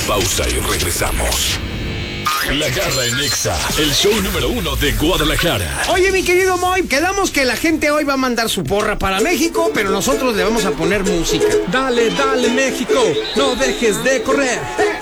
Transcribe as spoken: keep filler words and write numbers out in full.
Pausa y regresamos. La Garra en Nexa, el show número uno de Guadalajara. Oye, mi querido Moy, quedamos que la gente hoy va a mandar su porra para México, pero nosotros le vamos a poner música. Dale, dale, México, no dejes de correr.